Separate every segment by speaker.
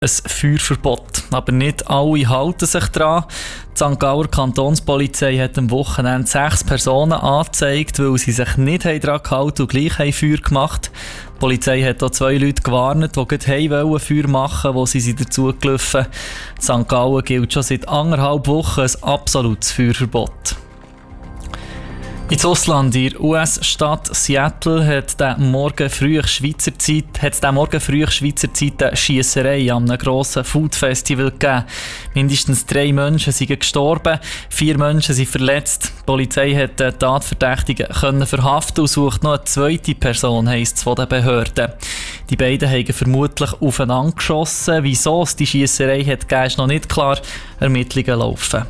Speaker 1: ein Feuerverbot. Aber nicht alle halten sich daran. Die St. Gauer Kantonspolizei hat am Wochenende 6 Personen angezeigt, weil sie sich nicht daran gehalten und gleich Feuer gemacht haben. Die Polizei hat auch 2 Leute gewarnt, die gerade Feuer machen wollten, wo sie dazu gelaufen. In St. Gallen gilt schon seit 1,5 Wochen ein absolutes Feuerverbot. Ins Ausland, in der US-Stadt Seattle, hat diesen Morgen früh Schweizer Zeit eine Schiesserei an einem grossen Food-Festival gegeben. Mindestens 3 Menschen sind gestorben, 4 Menschen sind verletzt. Die Polizei hat den Tatverdächtigen verhaften und sucht noch eine zweite Person, heisst es von den Behörden. Die beiden haben vermutlich aufeinander geschossen. Wieso es die Schiesserei hat gegeben, ist noch nicht klar. Ermittlungen laufen.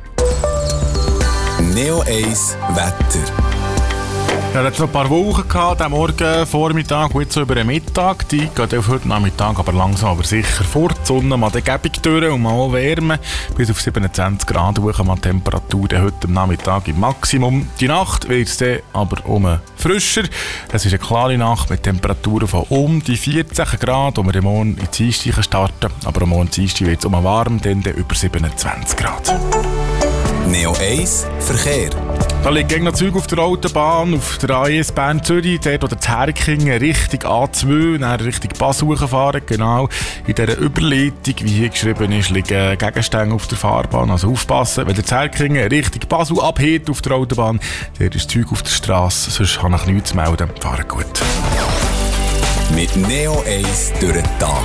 Speaker 2: Neo 1 Wetter.
Speaker 3: Ja, es hat noch ein paar Wolken gehabt, am Morgen, Vormittag und jetzt so über den Mittag. Die geht auf heute Nachmittag aber langsam aber sicher fort. Die Sonne mal die Gebung durch und mal wärmen. Bis auf 27 Grad hoch mal die Temperatur heute am Nachmittag im Maximum. Die Nacht wird es dann aber frischer. Es ist eine klare Nacht mit Temperaturen von die 14 Grad, wo wir morgen in die Dienstag starten. Aber am morgen Dienstag wird es warm, dann über 27 Grad.
Speaker 2: Neo 1 Verkehr.
Speaker 3: Da liegt noch Zeug auf der Autobahn, auf der A1 Bern-Zürich, dort wo der Zerkingen Richtung A2, dann Richtung Basel fahren. Genau in dieser Überleitung, wie hier geschrieben ist, liegen Gegenstände auf der Fahrbahn. Also aufpassen, wenn der Zerkingen Richtung Basel abhebt auf der Autobahn, dort ist Zeug auf der Straße, sonst kann ich nichts zu melden. Fahren gut.
Speaker 2: Mit Neo 1 durch den Tag.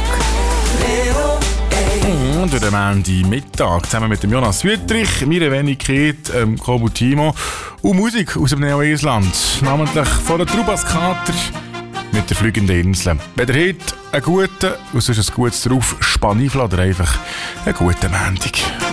Speaker 3: Durch den Montagmittag zusammen mit dem Jonas Wüttrich, meiner Wenigkeit, Kobo Timo und Musik aus dem Neo-Island. Namentlich von der Trubaskater mit der fliegenden Insel. Wenn ihr heute einen guten und sonst ein gutes drauf Spanifel oder einfach einen guten Montag.